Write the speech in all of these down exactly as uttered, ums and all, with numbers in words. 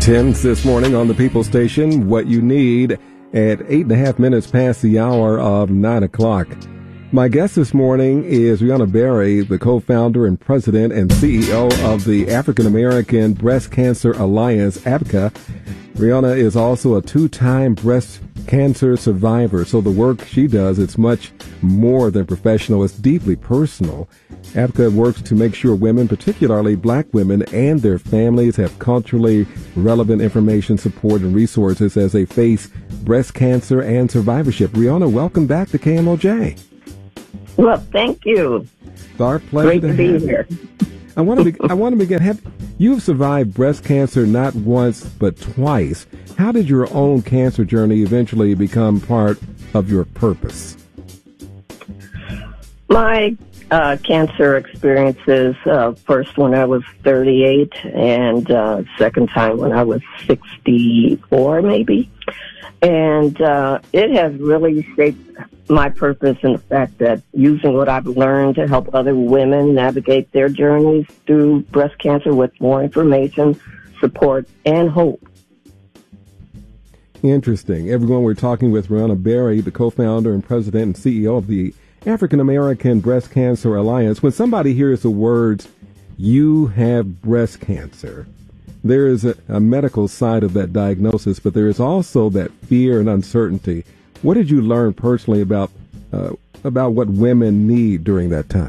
Tens this morning on the People Station, what you need at eight and a half minutes past the hour of nine o'clock. My guest this morning is Rihanna Berry, the co-founder and president and C E O of the African American Breast Cancer Alliance, A B C A. Rihanna is also a two-time breast cancer survivor, so the work she does, it's much more than professional. It's deeply personal. A B C A works to make sure women, particularly black women and their families, have culturally relevant information, support, and resources as they face breast cancer and survivorship. Rihanna, welcome back to K M O J. Well, thank you. It's our pleasure Great to, to be have here. You. I want to. Be, I want to begin. Have you've survived breast cancer not once but twice? How did your own cancer journey eventually become part of your purpose? My uh, cancer experiences, uh, first when I was thirty-eight, and uh, second time when I was sixty-four, maybe. And uh, it has really shaped my purpose in the fact that using what I've learned to help other women navigate their journeys through breast cancer with more information, support, and hope. Interesting. Everyone, we're talking with Rihanna Berry, the co-founder and president and C E O of the African American Breast Cancer Alliance. When somebody hears the words, "you have breast cancer," there is a, a medical side of that diagnosis, but there is also that fear and uncertainty. What did you learn personally about uh, about what women need during that time?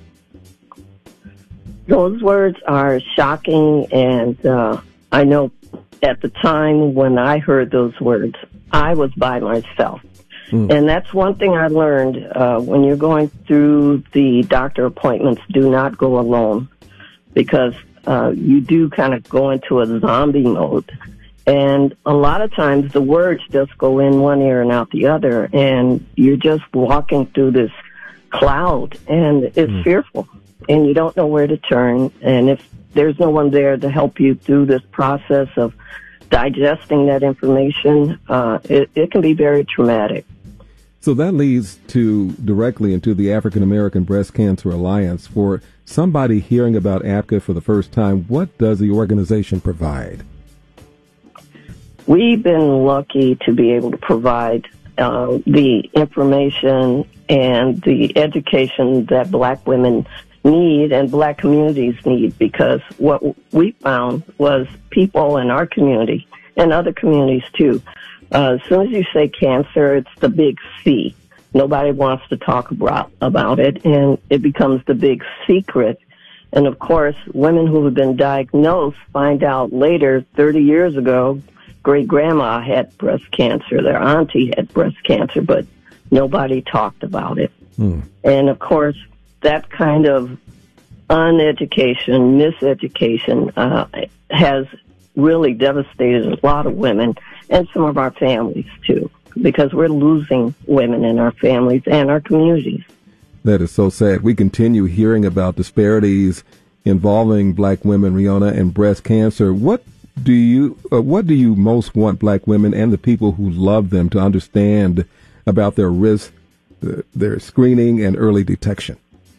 Those words are shocking, and uh, I know at the time when I heard those words, I was by myself. Mm. And that's one thing I learned. Uh, when you're going through the doctor appointments, do not go alone, because uh, you do kind of go into a zombie mode. And a lot of times the words just go in one ear and out the other, and you're just walking through this cloud, and it's mm. fearful, and you don't know where to turn. And if there's no one there to help you through this process of digesting that information, uh, it, it can be very traumatic. So that leads to directly into the African American Breast Cancer Alliance. For somebody hearing about A B C A for the first time, what does the organization provide? We've been lucky to be able to provide uh, the information and the education that black women need and black communities need, because what we found was people in our community and other communities too, uh, as soon as you say cancer, it's the big C. Nobody wants to talk about, about it, and it becomes the big secret. And of course, women who have been diagnosed find out later, thirty years ago, great-grandma had breast cancer, their auntie had breast cancer, but nobody talked about it. Mm. And, of course, that kind of uneducation, miseducation uh, has really devastated a lot of women and some of our families, too, because we're losing women in our families and our communities. That is so sad. We continue hearing about disparities involving black women, Rihanna, and breast cancer. What do you uh, what do you most want black women and the people who love them to understand about their risk, uh, their screening, and early detection?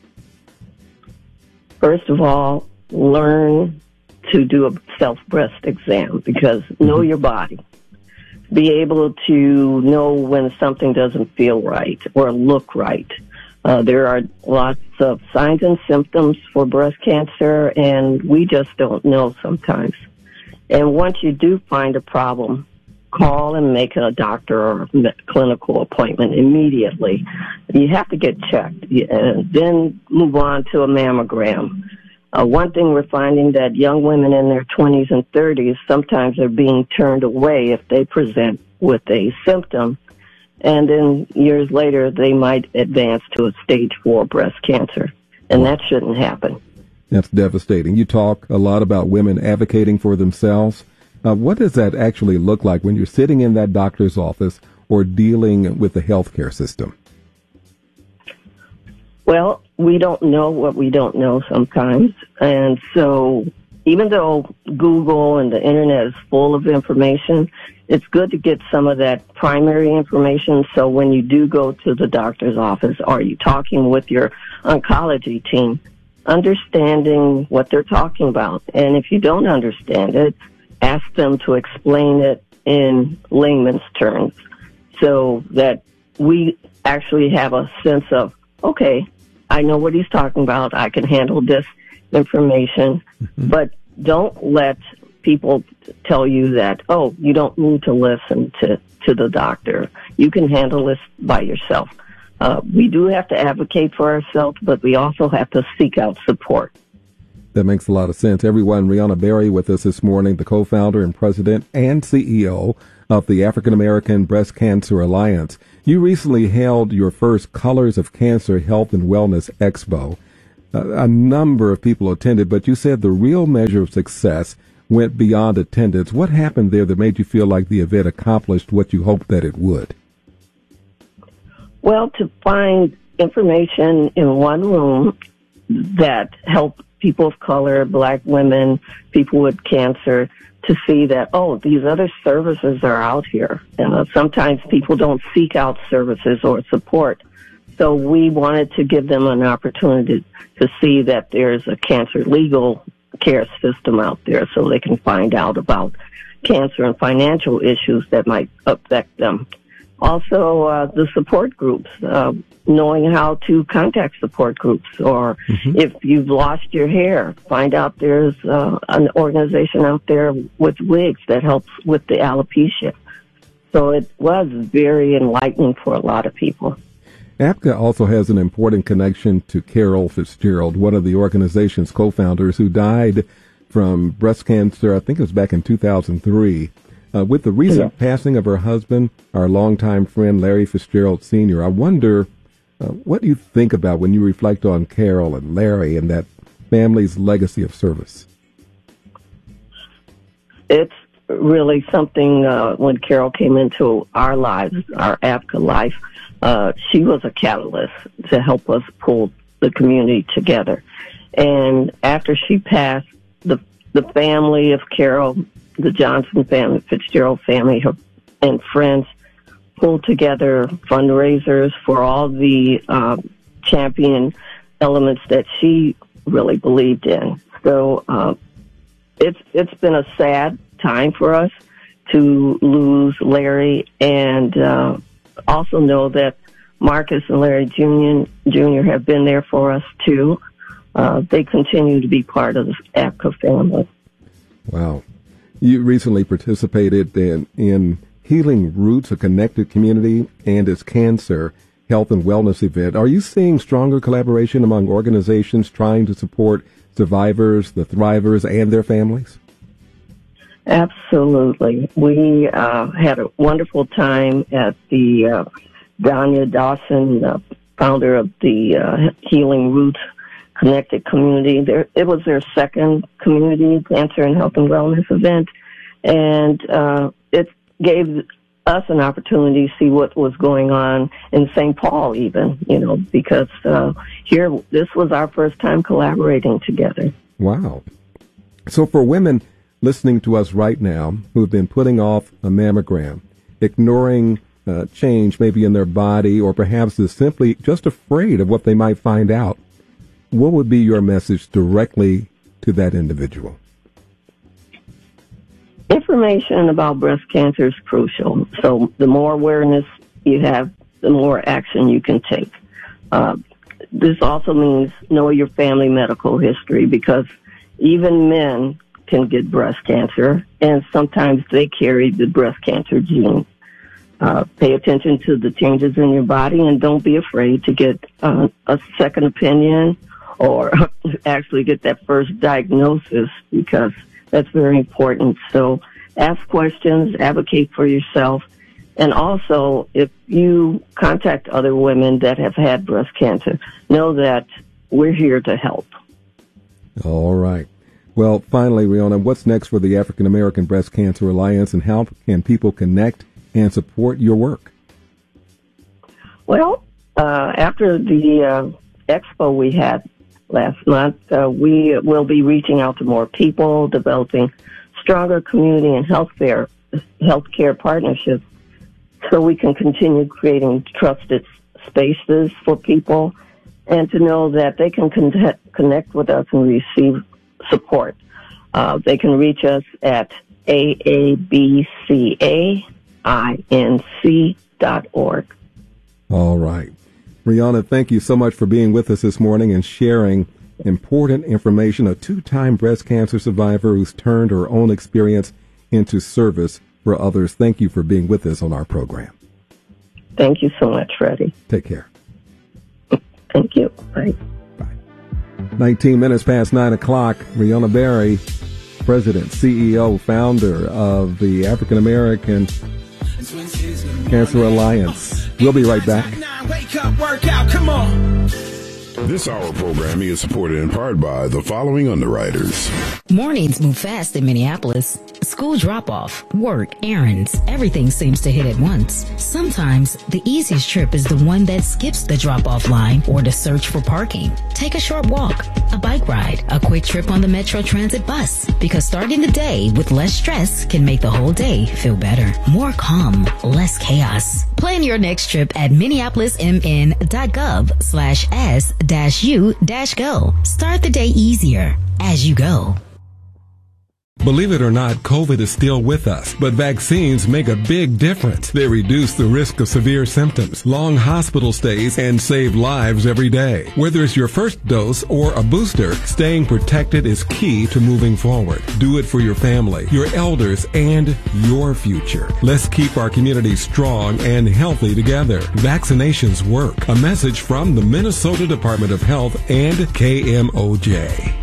First of all, learn to do a self-breast exam, because know your body. Be able to know when something doesn't feel right or look right. Uh, there are lots of signs and symptoms for breast cancer, and we just don't know sometimes. And once you do find a problem, call and make a doctor or a clinical appointment immediately. You have to get checked, and then move on to a mammogram. Uh, one thing we're finding that young women in their twenties and thirties sometimes are being turned away if they present with a symptom, and then years later they might advance to a stage four breast cancer, and that shouldn't happen. That's devastating. You talk a lot about women advocating for themselves. Uh, what does that actually look like when you're sitting in that doctor's office or dealing with the healthcare system? Well, we don't know what we don't know sometimes. And so even though Google and the internet is full of information, it's good to get some of that primary information. So when you do go to the doctor's office, or you talking with your oncology team, understanding what they're talking about. And if you don't understand it, ask them to explain it in layman's terms so that we actually have a sense of, okay, I know what he's talking about. I can handle this information, mm-hmm. but don't let people tell you that, oh, you don't need to listen to, to the doctor. You can handle this by yourself. Uh, we do have to advocate for ourselves, but we also have to seek out support. That makes a lot of sense. Everyone, Rihanna Berry with us this morning, the co-founder and president and C E O of the African American Breast Cancer Alliance. You recently held your first Colors of Cancer Health and Wellness Expo. Uh, a number of people attended, but you said the real measure of success went beyond attendance. What happened there that made you feel like the event accomplished what you hoped that it would? Well, to find information in one room that helped people of color, black women, people with cancer, to see that, oh, these other services are out here. Uh, sometimes people don't seek out services or support. So we wanted to give them an opportunity to see that there's a cancer legal care system out there so they can find out about cancer and financial issues that might affect them. Also, uh, the support groups, uh, knowing how to contact support groups, or mm-hmm. if you've lost your hair, find out there's uh, an organization out there with wigs that helps with the alopecia. So it was very enlightening for a lot of people. A P C A also has an important connection to Carol Fitzgerald, one of the organization's co-founders who died from breast cancer, I think it was back in two thousand three. Uh, with the recent yeah. passing of her husband, our longtime friend Larry Fitzgerald Senior, I wonder, uh, what do you think about when you reflect on Carol and Larry and that family's legacy of service? It's really something, uh, when Carol came into our lives, our A P C A life, uh, she was a catalyst to help us pull the community together. And after she passed, the the family of Carol, the Johnson family, Fitzgerald family, her, and friends pulled together fundraisers for all the uh, champion elements that she really believed in. So uh, it's it's been a sad time for us to lose Larry, and uh, also know that Marcus and Larry Junior Junior have been there for us too. Uh, they continue to be part of the A P C A family. Wow. You recently participated in, in Healing Roots, a connected community, and its cancer health and wellness event. Are you seeing stronger collaboration among organizations trying to support survivors, the thrivers, and their families? Absolutely. We uh, had a wonderful time at the uh, Danya Dawson, uh, founder of the uh, Healing Roots Connected Community. There, it was their second community cancer and health and wellness event, and uh, it gave us an opportunity to see what was going on in Saint Paul, even, you know, because uh, here this was our first time collaborating together. Wow! So for women listening to us right now who have been putting off a mammogram, ignoring uh, change maybe in their body, or perhaps is simply just afraid of what they might find out, what would be your message directly to that individual? Information about breast cancer is crucial. So the more awareness you have, the more action you can take. Uh, this also means know your family medical history, because even men can get breast cancer, and sometimes they carry the breast cancer gene. Uh, pay attention to the changes in your body, and don't be afraid to get uh, a second opinion, or actually get that first diagnosis, because that's very important. So ask questions, advocate for yourself, and also if you contact other women that have had breast cancer, know that we're here to help. All right. Well, finally, Rihanna, what's next for the African American Breast Cancer Alliance, and how can people connect and support your work? Well, uh, after the uh, expo we had last month, uh, we will be reaching out to more people, developing stronger community and healthcare healthcare partnerships, so we can continue creating trusted spaces for people, and to know that they can con- connect with us and receive support. Uh, they can reach us at A A B C A I N C dot org. All right. Rihanna, thank you so much for being with us this morning and sharing important information. A two-time breast cancer survivor who's turned her own experience into service for others. Thank you for being with us on our program. Thank you so much, Freddie. Take care. Thank you. Bye. Bye. nineteen minutes past nine o'clock. Rihanna Berry, President, C E O, founder of the African American Cancer Alliance. We'll be right back. Wake up, work out, come on. This hour programming is supported in part by the following underwriters. Mornings move fast in Minneapolis. School drop-off, work, errands, everything seems to hit at once. Sometimes the easiest trip is the one that skips the drop-off line or the search for parking. Take a short walk, a bike ride, a quick trip on the Metro Transit bus, because starting the day with less stress can make the whole day feel better. More calm, less chaos. Plan your next trip at minneapolismn.gov slash s dash u dash go. Start the day easier as you go. Believe it or not, COVID is still with us, but vaccines make a big difference. They reduce the risk of severe symptoms, long hospital stays, and save lives every day. Whether it's your first dose or a booster, staying protected is key to moving forward. Do it for your family, your elders, and your future. Let's keep our community strong and healthy together. Vaccinations work. A message from the Minnesota Department of Health and K M O J.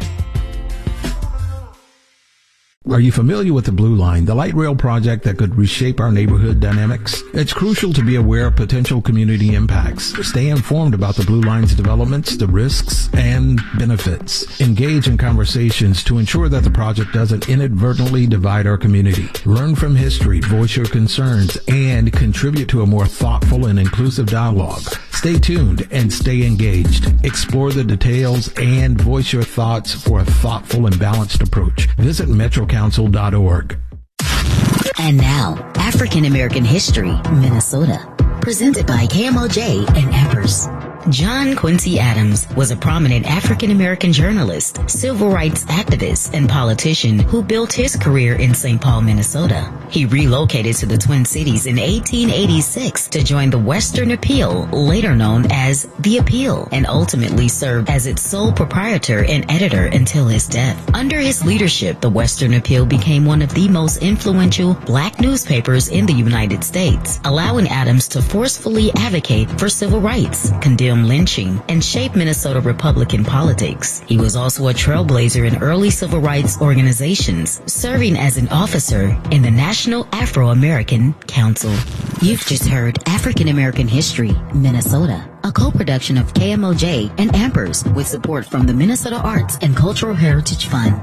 Are you familiar with the Blue Line, the light rail project that could reshape our neighborhood dynamics? It's crucial to be aware of potential community impacts. Stay informed about the Blue Line's developments, the risks, and benefits. Engage in conversations to ensure that the project doesn't inadvertently divide our community. Learn from history, voice your concerns, and contribute to a more thoughtful and inclusive dialogue. Stay tuned and stay engaged. Explore the details and voice your thoughts for a thoughtful and balanced approach. Visit metro council dot org. And now, African American History, Minnesota. Presented by K M O J and Empress. John Quincy Adams was a prominent African American journalist, civil rights activist, and politician who built his career in Saint Paul, Minnesota. He relocated to the Twin Cities in eighteen eighty-six to join the Western Appeal, later known as The Appeal, and ultimately served as its sole proprietor and editor until his death. Under his leadership, the Western Appeal became one of the most influential black newspapers in the United States, allowing Adams to forcefully advocate for civil rights, condemn lynching, and shape Minnesota Republican politics. He was also a trailblazer in early civil rights organizations, serving as an officer in the National Afro-American Council. You've just heard African American History, Minnesota, a co-production of K M O J and Ampers with support from the Minnesota Arts and Cultural Heritage Fund.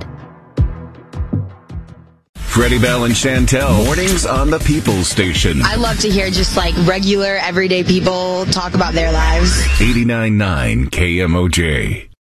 Freddie Bell and Chantel, mornings on the People's Station. I love to hear just like regular, everyday people talk about their lives. eighty-nine point nine K M O J.